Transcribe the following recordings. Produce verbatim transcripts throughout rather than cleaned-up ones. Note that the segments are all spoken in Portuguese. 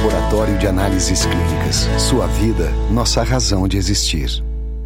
Laboratório de Análises Clínicas. Sua vida, nossa razão de existir.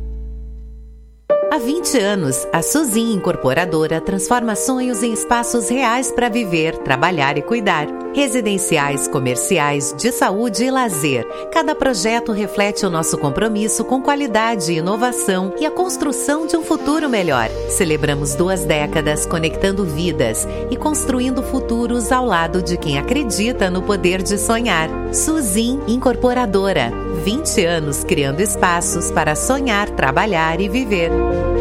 Há vinte anos, a Suzin Incorporadora transforma sonhos em espaços reais para viver, trabalhar e cuidar. Residenciais, comerciais, de saúde e lazer. Cada projeto reflete o nosso compromisso com qualidade e inovação e a construção de um futuro melhor. Celebramos duas décadas conectando vidas e construindo futuros ao lado de quem acredita no poder de sonhar. Suzin Incorporadora. vinte anos criando espaços para sonhar, trabalhar e viver.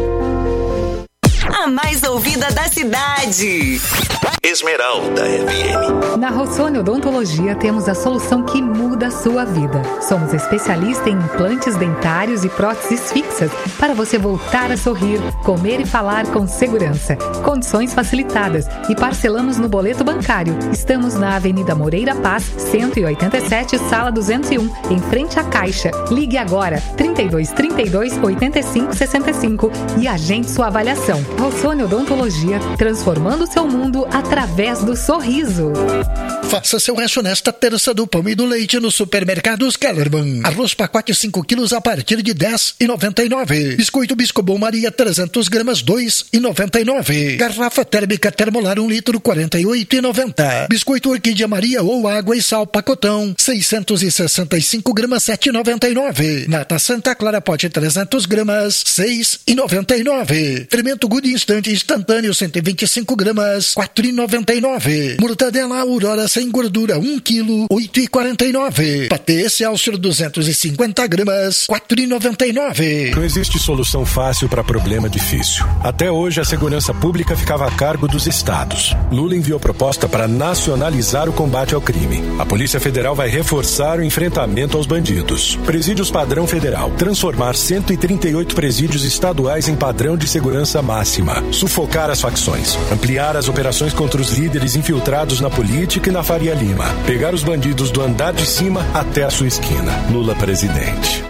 A mais ouvida da cidade. Esmeralda F M. Na Rossoni Odontologia temos a solução que muda a sua vida. Somos especialistas em implantes dentários e próteses fixas para você voltar a sorrir, comer e falar com segurança. Condições facilitadas e parcelamos no boleto bancário. Estamos na Avenida Moreira Paz, cento e oitenta e sete, sala duzentos e um, em frente à Caixa. Ligue agora, trinta e dois, trinta e dois, oitenta e cinco, sessenta e cinco e agende sua avaliação. Rossoni Odontologia, transformando seu mundo através do sorriso. Faça seu rancho nesta terça do pão e do leite no Supermercados Kellerman. Arroz pacote cinco quilos a partir de dez reais e noventa e nove centavos. Biscoito Biscobon Maria trezentos gramas dois reais e noventa e nove centavos. Garrafa térmica Termolar um litro quarenta e oito reais e noventa centavos. Biscoito Orquídea Maria ou água e sal pacotão seiscentos e sessenta e cinco gramas sete reais e noventa e nove centavos. Nata Santa Clara pote trezentos gramas seis reais e noventa e nove centavos. Fermento Good Instante instantâneo cento e vinte e cinco gramas quatro reais e noventa e nove centavos. Mortadela Aurora sem gordura um quilo oito reais e quarenta e nove centavos. Patê Excelsior duzentos e cinquenta gramas quatro reais e noventa e nove centavos. Não existe solução fácil para problema difícil. Até hoje a segurança pública ficava a cargo dos estados. Lula enviou proposta para nacionalizar o combate ao crime. A Polícia Federal vai reforçar o enfrentamento aos bandidos. Presídios padrão federal. Transformar cento e trinta e oito presídios estaduais em padrão de segurança máxima. Sufocar as facções. Ampliar as operações contra os líderes infiltrados na política e na Faria Lima. Pegar os bandidos do andar de cima até a sua esquina. Lula presidente.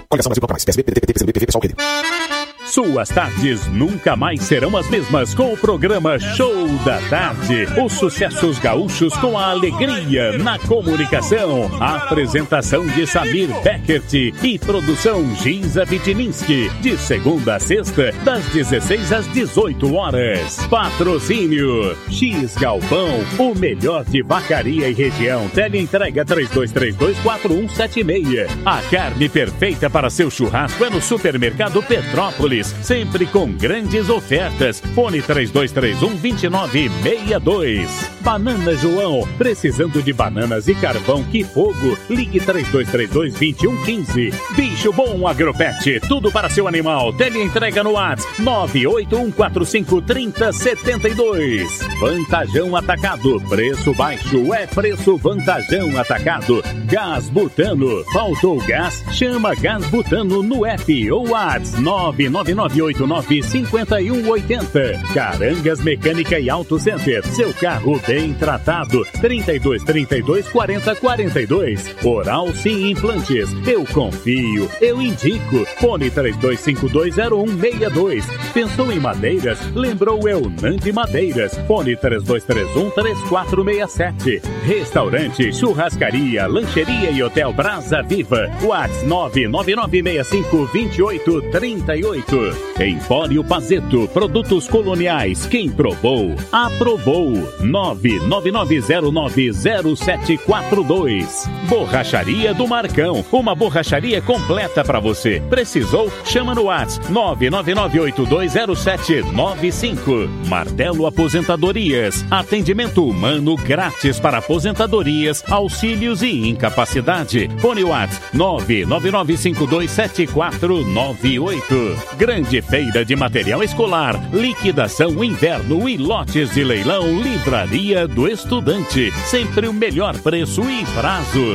Suas tardes nunca mais serão as mesmas com o programa Show da Tarde. Os sucessos gaúchos com a alegria na comunicação. A apresentação de Samir Beckert e produção Giza Vitininski. De segunda a sexta, das dezesseis às dezoito horas. Patrocínio X Galpão, o melhor de Vacaria e região. Teleentrega três dois três dois, quatro um sete seis. A carne perfeita para seu churrasco é no Supermercado Petrópolis. Sempre com grandes ofertas. Fone três dois três um, dois nove seis dois. Banana João, precisando de bananas e carvão, que fogo. Ligue três dois três dois, dois um um cinco. Bicho Bom Agropet, tudo para seu animal. Teleentrega no WhatsApp nove oito um quatro cinco, três zero sete dois. Vantajão Atacado, preço baixo é preço Vantajão Atacado. Gás Butano, faltou gás? Chama Gás Butano no app ou WhatsApp nove nove nove oito nove cinco um oito zero. Carangas Mecânica e Auto Center, seu carro bem tratado. trinta e dois, trinta e dois, quarenta, quarenta e dois. Oral Sim Implantes, eu confio, eu indico. Fone três dois cinco dois zero um seis dois. Pensou em madeiras? Lembrou Eunandi Madeiras. Fone três dois três um, três quatro seis sete. Restaurante, churrascaria, lancheria e hotel Brasa Viva. WhatsApp nove nove nove seis cinco dois oito três oito. Empório Pazeto, produtos coloniais. Quem provou, aprovou. nove nove nove zero nove zero sete quatro dois. Borracharia do Marcão, uma borracharia completa para você. Precisou? Chama no WhatsApp nove nove nove oito dois zero sete nove cinco. Martelo Aposentadorias, atendimento humano grátis para aposentadorias, auxílios e incapacidade. Fone WhatsApp nove nove nove cinco dois sete quatro nove oito. Grande feira de material escolar, liquidação inverno e lotes de leilão. Livraria do Estudante, sempre o melhor preço e prazo.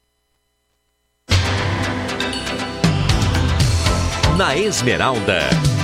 Na Esmeralda.